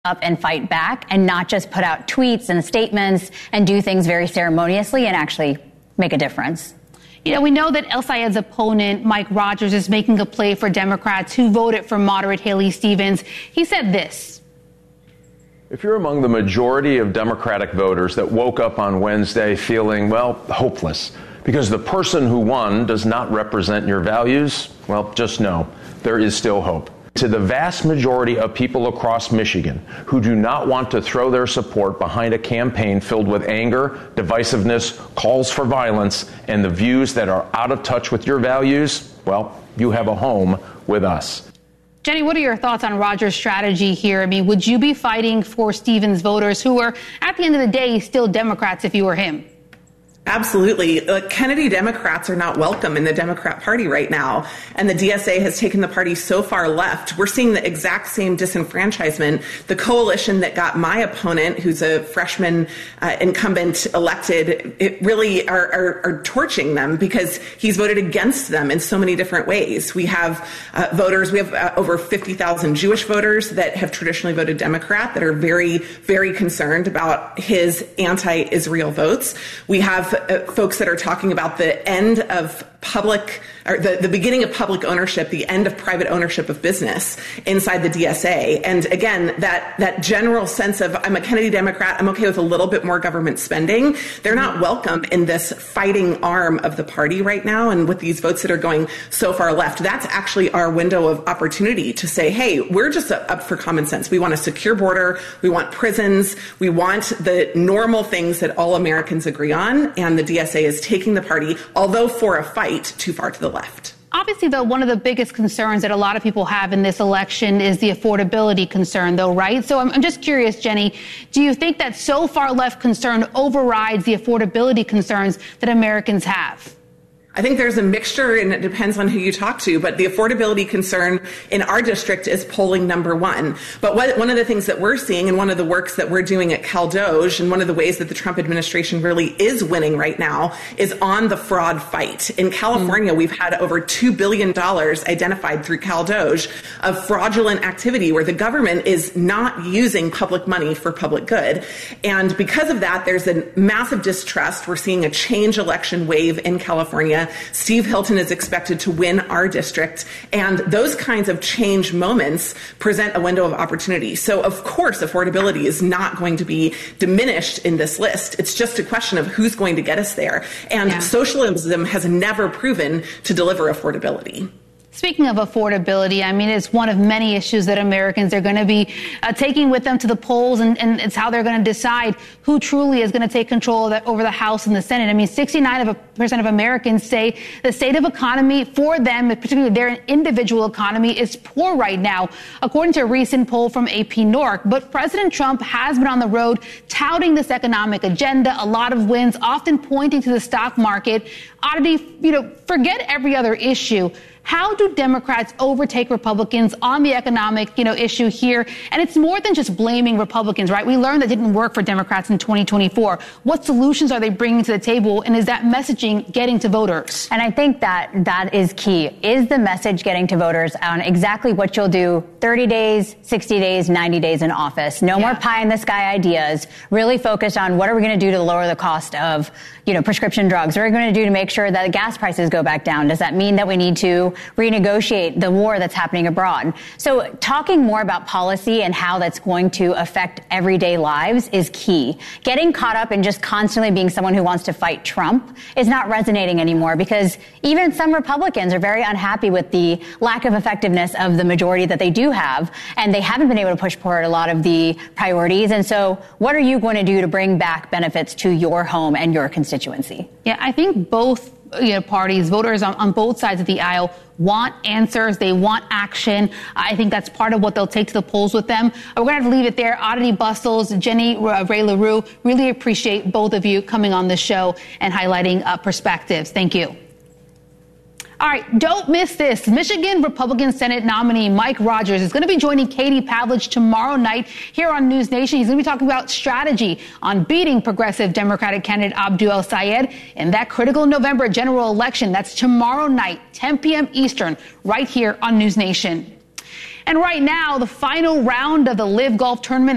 up and fight back and not just put out tweets and statements and do things very ceremoniously and actually make a difference. You know, we know that El Sayed's opponent, Mike Rogers, is making a play for Democrats who voted for moderate Haley Stevens. He said this. If you're among the majority of Democratic voters that woke up on Wednesday feeling, well, hopeless, because the person who won does not represent your values, well, just know there is still hope. To the vast majority of people across Michigan who do not want to throw their support behind a campaign filled with anger, divisiveness, calls for violence, and the views that are out of touch with your values, well, you have a home with us. Jenny, what are your thoughts on Rogers' strategy here? I mean, would you be fighting for Stevens voters who are, at the end of the day, still Democrats if you were him? Absolutely. Kennedy Democrats are not welcome in the Democrat Party right now. And the DSA has taken the party so far left. We're seeing the exact same disenfranchisement. The coalition that got my opponent, who's a freshman incumbent, elected, it really are torching them because he's voted against them in so many different ways. We have voters, we have over 50,000 Jewish voters that have traditionally voted Democrat that are very, very concerned about his anti-Israel votes. We have folks that are talking about the end of public, or the beginning of public ownership, the end of private ownership of business inside the DSA. And again, that general sense of I'm a Kennedy Democrat, I'm okay with a little bit more government spending. They're not welcome in this fighting arm of the party right now. And with these votes that are going so far left, that's actually our window of opportunity to say, hey, we're just up for common sense. We want a secure border. We want prisons. We want the normal things that all Americans agree on. And the DSA is taking the party, although for a fight, too far to the left. Obviously, though, one of the biggest concerns that a lot of people have in this election is the affordability concern, though, right? So I'm just curious, Jenny, do you think that so far left concern overrides the affordability concerns that Americans have? I think there's a mixture, and it depends on who you talk to, but the affordability concern in our district is polling number one. But one of the things that we're seeing, and one of the works that we're doing at Cal Doge, and one of the ways that the Trump administration really is winning right now, is on the fraud fight. In California, we've had over $2 billion identified through Cal Doge of fraudulent activity where the government is not using public money for public good. And because of that, there's a massive distrust. We're seeing a change election wave in California. Steve Hilton is expected to win our district, and those kinds of change moments present a window of opportunity. So, of course, affordability is not going to be diminished in this list. It's just a question of who's going to get us there. And socialism has never proven to deliver affordability. Speaking of affordability, I mean, it's one of many issues that Americans are going to be taking with them to the polls, and it's how they're going to decide who truly is going to take control over the House and the Senate. I mean, 69% of Americans say the state of economy for them, particularly their individual economy, is poor right now, according to a recent poll from AP Norc. But President Trump has been on the road touting this economic agenda, a lot of wins, often pointing to the stock market. Oddity, forget every other issue. How do Democrats overtake Republicans on the economic, issue here? And it's more than just blaming Republicans, right? We learned that didn't work for Democrats in 2024. What solutions are they bringing to the table? And is that messaging getting to voters? And I think that is key. Is the message getting to voters on exactly what you'll do 30 days, 60 days, 90 days in office? No more pie in the sky ideas. Really focus on what are we going to do to lower the cost of, prescription drugs? What are we going to do to make sure that gas prices go back down? Does that mean that we need to renegotiate the war that's happening abroad? So talking more about policy and how that's going to affect everyday lives is key. Getting caught up in just constantly being someone who wants to fight Trump is not resonating anymore, because even some Republicans are very unhappy with the lack of effectiveness of the majority that they do have, and they haven't been able to push forward a lot of the priorities. And so what are you going to do to bring back benefits to your home and your constituency? Yeah, I think both parties, voters on both sides of the aisle, want answers. They want action. I think that's part of what they'll take to the polls with them. We're going to have to leave it there. Oddity Bustles, Jenny Ray LaRue, really appreciate both of you coming on the show and highlighting perspectives. Thank you. All right, don't miss this. Michigan Republican Senate nominee Mike Rogers is going to be joining Katie Pavlich tomorrow night here on News Nation. He's going to be talking about strategy on beating progressive Democratic candidate Abdul El Sayed in that critical November general election. That's tomorrow night, 10 p.m. Eastern, right here on News Nation. And right now, the final round of the LIV Golf Tournament